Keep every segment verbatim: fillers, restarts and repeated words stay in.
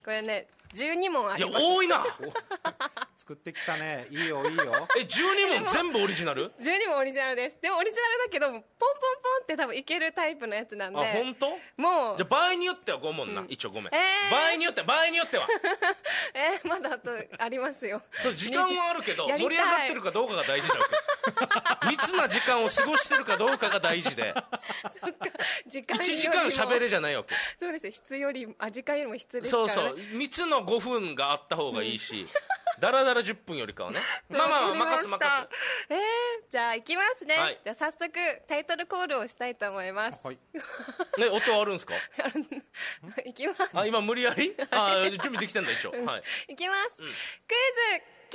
これね、じゅうにもんあいや、 ります。 多いな。 作ってきたね。いいよ、いいよ。 え、じゅうにもん全部オリジナル？ じゅうにもんオリジナルです。でもオリジナルだけど、ポンポンポンって多分いけるタイプのやつなんで。 あ、本当？ もう。 じゃあ場合によってはご問な。 うん一応ごめん。 えー場合によっては、場合によっては。 えー、まだあとありますよ。 そう、時間はあるけど、 やりたい盛り上がってるかどうかが大事だわけ。密な時間を過ごしてるかどうかが大事で。 そっか、時間よりもいちじかん喋れじゃないわけ。 そうです。質より、あ、時間よりも質ですかそうら、ね。 そう。密のごふんがあった方がいいし、だらだらじゅっぷんよりかはね。まあまあまあ、任す任す。 えー、じゃあ行きますね。 はいじゃあ早速タイトルコールをしたいと思います。 はい。 ね、音あるんすか？ 行きます。 あ、今無理やりあ、準備できてんだ、一応。はい。 行きます。クイズ ケ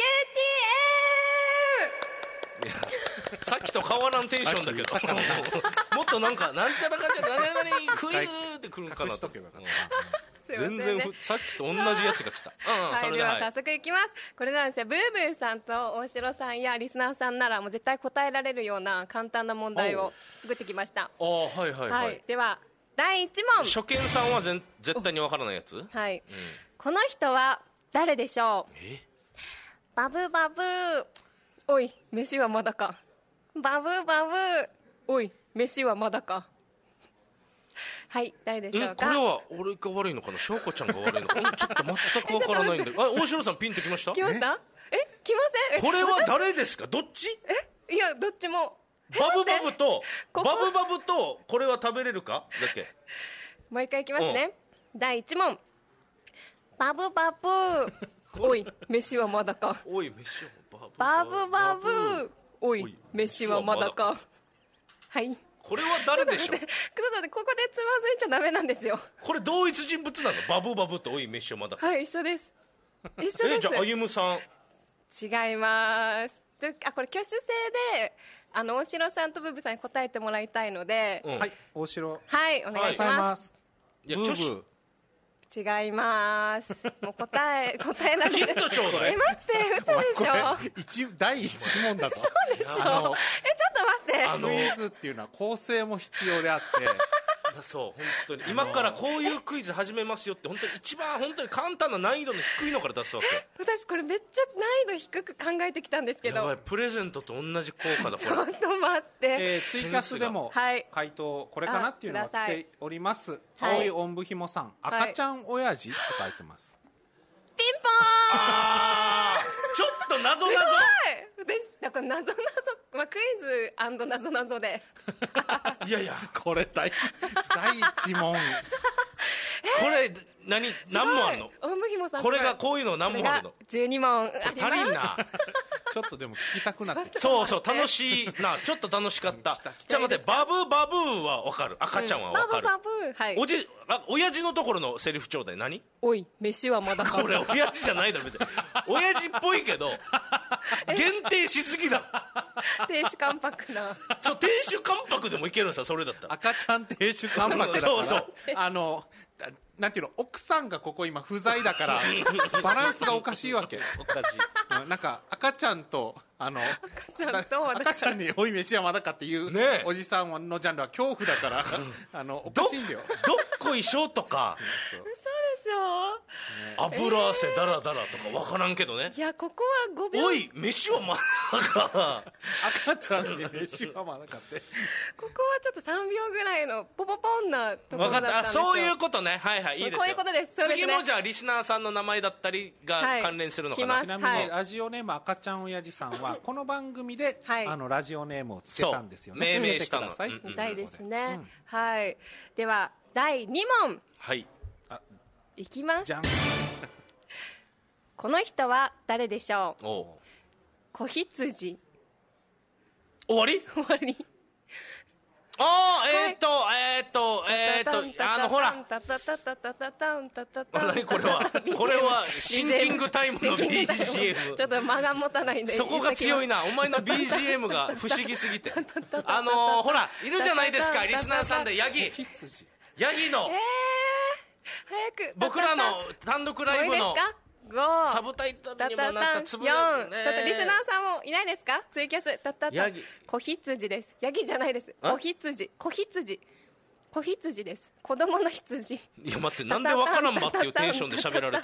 ーティーエムさっきと変わらんテンションだけど。もっとなんか、なんちゃらかんちゃら、なになにクイズってくるんかなと。 隠しとけばよかった。 すいませんね全然ふ、さっきと同じやつが来た。うん、 はい、 それではい。 では早速いきます。これなんですよ。ブーブーさんと大城さんやリスナーさんならもう絶対答えられるような簡単な問題を作ってきました。 ああ、はいはいは。 はいい。 では、だいいち問。 初見さんは全絶対にわからないやつ？ はい、この人は誰でしょう？ えバブバブー。おい、飯はまだか。バブバブー。おい、飯はまだか。はい、誰でしょうか？ えこれは俺が悪いのかな、翔子ちゃんが悪いのかな。ちょっと全くわからないんで。あ、大城さんピンときました？ 来ましたえ来ませんこれは誰ですか？どっち？ えいや、どっちも。 バブバブと、 ここバブバブと、これは食べれるかだけ。 もう一回いきますね。だいいち問。バブバブー。おい、飯はまだか。 おい、飯をバブバブバブー。おいおい、 飯はまだか。はい。 これは誰でしょう？ ちょっと待って、ちょっと待って、ここでつまずいちゃダメなんですよ。 これ同一人物なの？バブバブとおい、飯をまだ。 はい、一緒です。一緒でえ、 す。 じゃあ、あゆむさん。 違います。ちょあ、これ挙手制で、あの、大城さんとブブさんに答えてもらいたいので、 うんはい、大城。 はい、お願いしございま。 ますす。 いや、 ブー挙手。 ブー。 違います。もう答え、答えられる。 ヒントちょうだいえ、待って、嘘でしょこれ一第一問だと。 そうでしょえ、ちょっと待って。 あのクイズっていうのは構成も必要であって、 そう、本当に。今からこういうクイズ始めますよって、本当に一番本当に簡単な難易度の低いのから出すわけ。 私これめっちゃ難易度低く考えてきたんですけど。 やばい、プレゼントと同じ効果だ、 ちこれ。 ょっと待って。 えー、ツイキャスでもはい回答これかなっていうのがあください来ております。 はい青いおんぶひもさん、赤ちゃん親父と書いてます。 ピンポーンあーちょっと謎謎。 すごい私、なんか謎謎、まあ、クイズ謎謎で。 いやいや、 これ第第一問。 これ、何、何問あるの？ おんぶひもさん。 これがこういうの何問あるの？ じゅうに問あります。 足りんな。 ちょっとでも聞きたくなってきた。 そうそう、楽しいな。ちょっと楽しかった。じゃあ待って、バブバブーはわかる。赤ちゃんはわかる。 バブバブはい。 おじ、あ、親父のところのセリフちょうだい。何？ おい、飯はまだか。 これ、親父じゃないだろ、別に。親父っぽいけど、限定しすぎだ。 亭主関白な。 そう、亭主関白でもいけるんさ、それだったら。 赤ちゃん亭主関白だから。 そうそうあの、なんていうの、奥さんがここ今不在だから、バランスがおかしいわけ。 おかしい。 うんなんか、赤ちゃんと、あの、 赤ちゃんと私赤ちゃんにおい飯はまだかっていう、 ねえおじさんのジャンルは恐怖だから、あの、おかど、 しいんだよ。 どっこいしょとか、 そうそうでしょ油汗だらだらとかわからんけどね。 いや、ここはごびょう。 おい、飯はまだか。 赤ちゃんに飯はまだかって。 ここはちょっとさんびょうぐらいのポポポンなところわかった。あ、 だったんですよ。 そういうことね。はいはい、いいですよ。 こういうことですそうですね次もじゃあ、リスナーさんの名前だったりがはい関連するのかな。 来ますちなみに、 はいラジオネーム赤ちゃん親父さんは、この番組で、 はいあの、ラジオネームをつけたんですよね。 そう命名つけてしたのくださいうんうんみたいですね、 うんはい。ではだいに問はい。 いきます。 じゃん。 この人は誰でしょう？ おう子羊。 終わり？ 終わり。 ああ、えーっと、えーっと、えーっと、あの、ほら。 タタタタタタタンタタタあン何これはこれはシンキングタイムのシンキングタイムビージーエムちょっと間が持たないんで。 そこが強いな。お前の ビージーエム が不思議すぎて。あのー、ほら、いるじゃないですか、リスナーさんで、ヤギ。 羊。 ヤギのえ、ー、早く。 僕らの単独ライブのもういいですかごサブタイトルタにもなったタタンつぶやよん。ちょっとリスナーさんもいないですか？ツイキャス。タタタヤギ。 子羊です。ヤギじゃないです。子羊。子羊。 子羊です。子供の羊。 いや待って、なんでわからんばっていうテンションで喋られて